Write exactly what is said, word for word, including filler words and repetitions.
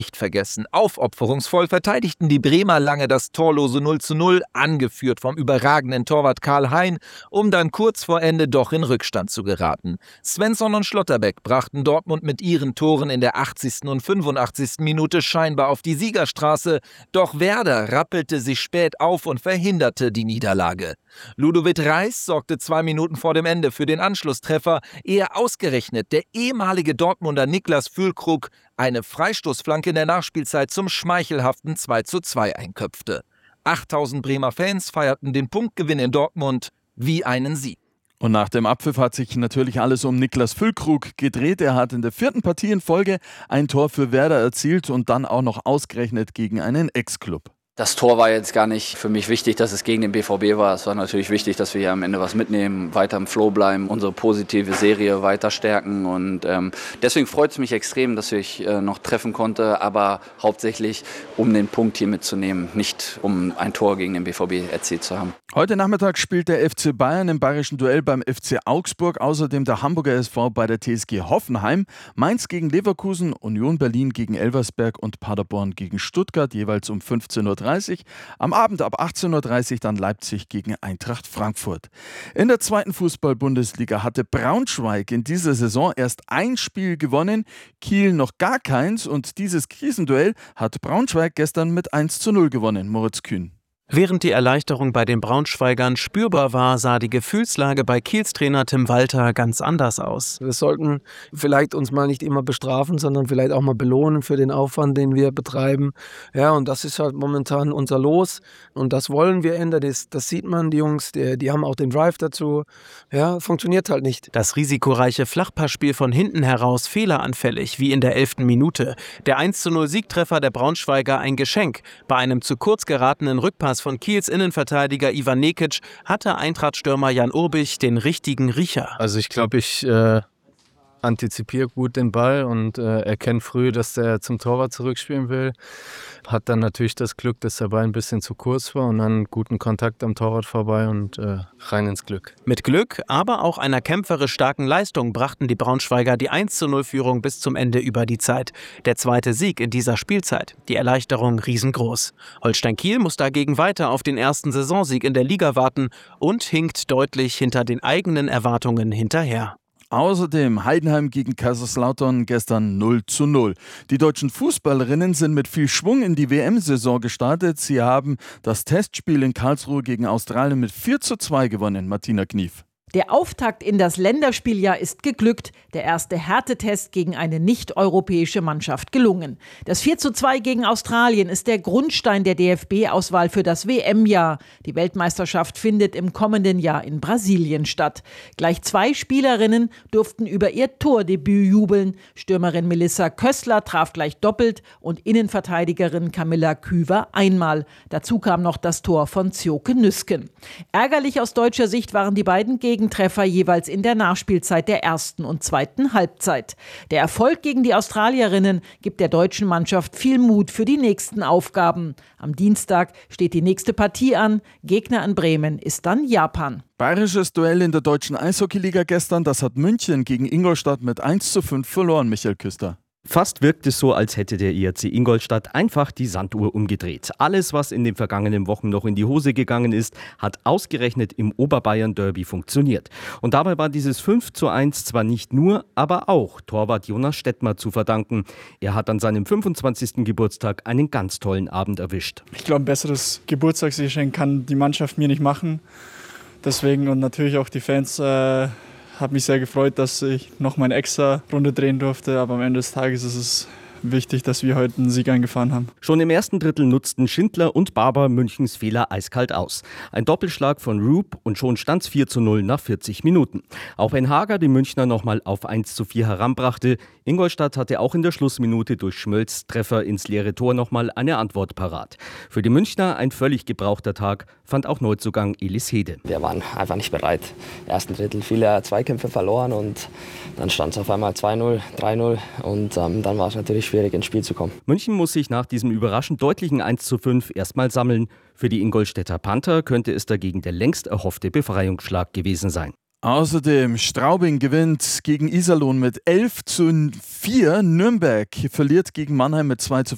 Nicht vergessen, aufopferungsvoll verteidigten die Bremer lange das torlose null zu null, angeführt vom überragenden Torwart Karl Hein, um dann kurz vor Ende doch in Rückstand zu geraten. Svensson und Schlotterbeck brachten Dortmund mit ihren Toren in der achtzigsten und fünfundachtzigsten Minute scheinbar auf die Siegerstraße, doch Werder rappelte sich spät auf und verhinderte die Niederlage. Ludovic Reis sorgte zwei Minuten vor dem Ende für den Anschlusstreffer, ehe ausgerechnet der ehemalige Dortmunder Niklas Füllkrug eine Freistoßflanke in der Nachspielzeit zum schmeichelhaften zwei zu zwei einköpfte. achttausend Bremer Fans feierten den Punktgewinn in Dortmund wie einen Sieg. Und nach dem Abpfiff hat sich natürlich alles um Niklas Füllkrug gedreht. Er hat in der vierten Partie in Folge ein Tor für Werder erzielt und dann auch noch ausgerechnet gegen einen Ex-Club. Das Tor war jetzt gar nicht für mich wichtig, dass es gegen den B V B war. Es war natürlich wichtig, dass wir hier am Ende was mitnehmen, weiter im Flow bleiben, unsere positive Serie weiter stärken. Und ähm, deswegen freut es mich extrem, dass ich äh, noch treffen konnte, aber hauptsächlich, um den Punkt hier mitzunehmen, nicht um ein Tor gegen den B V B erzielt zu haben. Heute Nachmittag spielt der F C Bayern im bayerischen Duell beim F C Augsburg, außerdem der Hamburger S V bei der T S G Hoffenheim, Mainz gegen Leverkusen, Union Berlin gegen Elversberg und Paderborn gegen Stuttgart, jeweils um fünfzehn Uhr dreißig. Am Abend ab achtzehn Uhr dreißig dann Leipzig gegen Eintracht Frankfurt. In der zweiten Fußball-Bundesliga hatte Braunschweig in dieser Saison erst ein Spiel gewonnen, Kiel noch gar keins, und dieses Krisenduell hat Braunschweig gestern mit eins zu null gewonnen. Moritz Kühn. Während die Erleichterung bei den Braunschweigern spürbar war, sah die Gefühlslage bei Kiels Trainer Tim Walter ganz anders aus. Wir sollten vielleicht uns mal nicht immer bestrafen, sondern vielleicht auch mal belohnen für den Aufwand, den wir betreiben. Ja, und das ist halt momentan unser Los und das wollen wir ändern. Das, das sieht man, die Jungs, die, die haben auch den Drive dazu. Ja, funktioniert halt nicht. Das risikoreiche Flachpassspiel von hinten heraus fehleranfällig, wie in der elften Minute. Der eins zu null Siegtreffer der Braunschweiger ein Geschenk. Bei einem zu kurz geratenen Rückpass von Kiels Innenverteidiger Ivan Nekic hatte Eintracht-Stürmer Jan Urbich den richtigen Riecher. Also ich glaube, ich äh, antizipiere gut den Ball und äh, erkenne früh, dass der zum Torwart zurückspielen will. Hat dann natürlich das Glück, dass der Ball ein bisschen zu kurz war und dann guten Kontakt am Torwart vorbei und äh, rein ins Glück. Mit Glück, aber auch einer kämpferisch starken Leistung brachten die Braunschweiger die eins zu null Führung bis zum Ende über die Zeit. Der zweite Sieg in dieser Spielzeit. Die Erleichterung riesengroß. Holstein Kiel muss dagegen weiter auf den ersten Saisonsieg in der Liga warten und hinkt deutlich hinter den eigenen Erwartungen hinterher. Außerdem Heidenheim gegen Kaiserslautern gestern null zu null. Die deutschen Fußballerinnen sind mit viel Schwung in die W M-Saison gestartet. Sie haben das Testspiel in Karlsruhe gegen Australien mit vier zu zwei gewonnen. Martina Knief. Der Auftakt in das Länderspieljahr ist geglückt. Der erste Härtetest gegen eine nicht-europäische Mannschaft gelungen. Das vier zu zwei gegen Australien ist der Grundstein der D F B-Auswahl für das W M-Jahr. Die Weltmeisterschaft findet im kommenden Jahr in Brasilien statt. Gleich zwei Spielerinnen durften über ihr Tordebüt jubeln. Stürmerin Melissa Kössler traf gleich doppelt und Innenverteidigerin Camilla Küver einmal. Dazu kam noch das Tor von Zjoke Nüsken. Ärgerlich aus deutscher Sicht waren die beiden Gegner Treffer jeweils in der Nachspielzeit der ersten und zweiten Halbzeit. Der Erfolg gegen die Australierinnen gibt der deutschen Mannschaft viel Mut für die nächsten Aufgaben. Am Dienstag steht die nächste Partie an. Gegner in Bremen ist dann Japan. Bayerisches Duell in der deutschen Eishockeyliga gestern. Das hat München gegen Ingolstadt mit eins zu fünf verloren, Michael Küster. Fast wirkt es so, als hätte der E R C Ingolstadt einfach die Sanduhr umgedreht. Alles, was in den vergangenen Wochen noch in die Hose gegangen ist, hat ausgerechnet im Oberbayern-Derby funktioniert. Und dabei war dieses fünf zu eins zwar nicht nur, aber auch Torwart Jonas Stettmer zu verdanken. Er hat an seinem fünfundzwanzigsten Geburtstag einen ganz tollen Abend erwischt. Ich glaube, ein besseres Geburtstagsgeschenk kann die Mannschaft mir nicht machen. Deswegen und natürlich auch die Fans äh Hat mich sehr gefreut, dass ich noch meine extra Runde drehen durfte, aber am Ende des Tages ist es wichtig, dass wir heute einen Sieg eingefahren haben. Schon im ersten Drittel nutzten Schindler und Barber Münchens Fehler eiskalt aus. Ein Doppelschlag von Roop und schon stand es vier zu null nach vierzig Minuten. Auch wenn Hager die Münchner nochmal auf eins zu vier heranbrachte, Ingolstadt hatte auch in der Schlussminute durch Schmölz Treffer ins leere Tor nochmal eine Antwort parat. Für die Münchner ein völlig gebrauchter Tag, fand auch Neuzugang Elis Hede. Wir waren einfach nicht bereit. Im ersten Drittel viele Zweikämpfe verloren und dann stand es auf einmal zwei null, drei null und ähm, dann war es natürlich schwierig ins Spiel zu kommen. München muss sich nach diesem überraschend deutlichen eins zu fünf erstmal sammeln. Für die Ingolstädter Panther könnte es dagegen der längst erhoffte Befreiungsschlag gewesen sein. Außerdem Straubing gewinnt gegen Iserlohn mit elf zu vier. Nürnberg verliert gegen Mannheim mit zwei zu